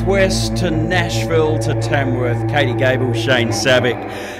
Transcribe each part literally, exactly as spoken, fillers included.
West to Nashville to Tamworth, Katie Gable, Shane Savick,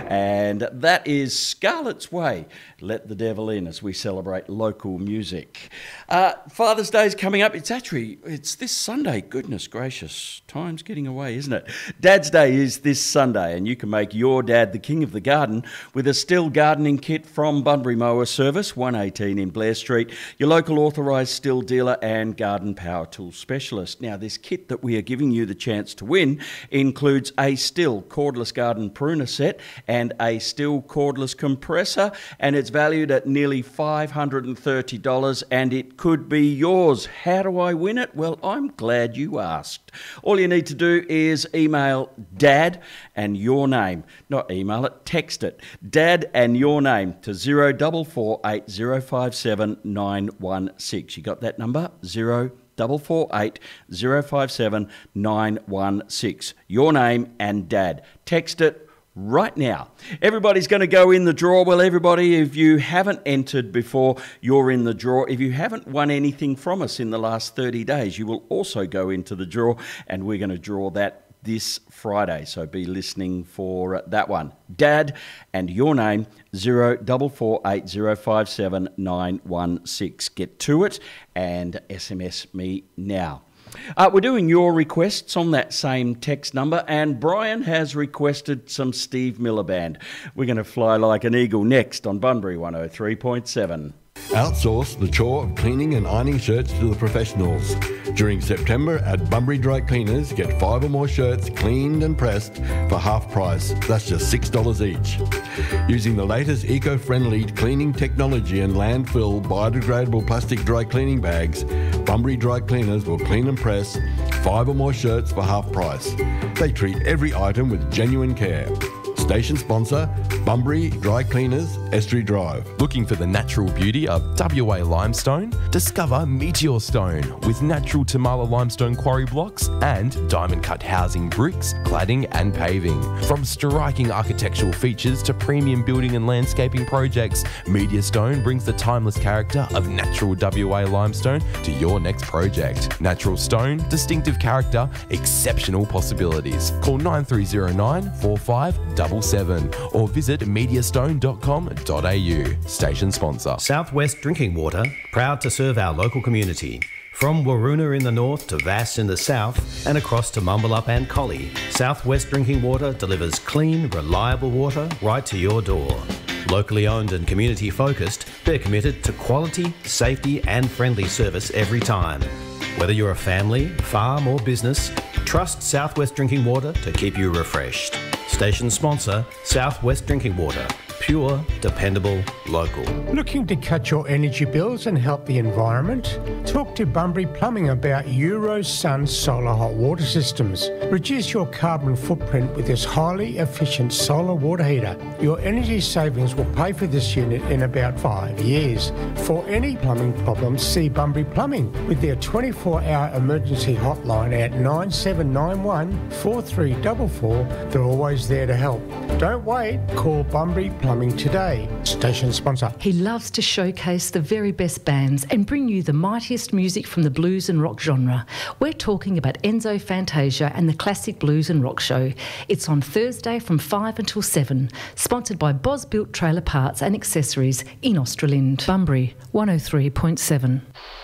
and that is Scarlett's Way. Let the devil in as we celebrate local music. Uh, Father's Day is coming up. It's actually, it's this Sunday. Goodness gracious, time's getting away, isn't it? Dad's Day is this Sunday, and you can make your dad the king of the garden with a Still gardening kit from Bunbury Mower Service, one eighteen in Blair Street, your local authorised Still dealer and garden power tool specialist. Now, this kit that we are giving you the chance to win includes a Still cordless garden pruner set and a Still cordless compressor, and it's valued at nearly five hundred thirty dollars, and it could be yours. How do I win it? Well, I'm glad you asked. All you need to do is email Dad and your name. Not email it, text it. Dad and your name to zero four four eight zero five seven nine one six. You got that number? Zero four four eight zero five seven nine one six. Your name and Dad. Text it right now. Everybody's going to go in the draw. Well, everybody, if you haven't entered before, you're in the draw. If you haven't won anything from us in the last thirty days, you will also go into the draw, and we're going to draw that this Friday, so be listening for that one. Dad and your name, zero four four eight zero five seven nine one six. Get to it and S M S me now. Uh, we're doing your requests on that same text number, and Brian has requested some Steve Miller Band. We're going to fly like an eagle next on Bunbury one oh three point seven. Outsource the chore of cleaning and ironing shirts to the professionals. During September at Bunbury Dry Cleaners, get five or more shirts cleaned and pressed for half price. That's just six dollars each. Using the latest eco-friendly cleaning technology and landfill biodegradable plastic dry cleaning bags, Bunbury Dry Cleaners will clean and press five or more shirts for half price. They treat every item with genuine care. Station sponsor, Bunbury Dry Cleaners, Estuary Drive. Looking for the natural beauty of W A limestone? Discover Meteor Stone with natural Tamala limestone quarry blocks and diamond-cut housing bricks, cladding and paving. From striking architectural features to premium building and landscaping projects, Meteor Stone brings the timeless character of natural W A limestone to your next project. Natural stone, distinctive character, exceptional possibilities. Call nine three zero nine four five seven seven or visit meteor stone dot com dot a u. Station sponsor. Southwest Drinking Water, proud to serve our local community. From Waroona in the north to Vass in the south and across to Mumbalup and Collie, Southwest Drinking Water delivers clean, reliable water right to your door. Locally owned and community focused, they're committed to quality, safety and friendly service every time. Whether you're a family, farm or business, trust Southwest Drinking Water to keep you refreshed. Station sponsor, Southwest Drinking Water. Pure, dependable, local. Looking to cut your energy bills and help the environment? Talk to Bunbury Plumbing about Eurosun solar hot water systems. Reduce your carbon footprint with this highly efficient solar water heater. Your energy savings will pay for this unit in about five years. For any plumbing problems, see Bunbury Plumbing with their twenty-four hour emergency hotline at nine seven nine one four three four four. They're always there to help. Don't wait. Call Bunbury Plumbing today. Station sponsor. He loves to showcase the very best bands and bring you the mightiest music from the blues and rock genre. We're talking about Enzo Fantasia and the Classic Blues and Rock Show. It's on Thursday from five until seven. Sponsored by Bos Built Trailer Parts and Accessories in Australind. Bunbury one oh three point seven.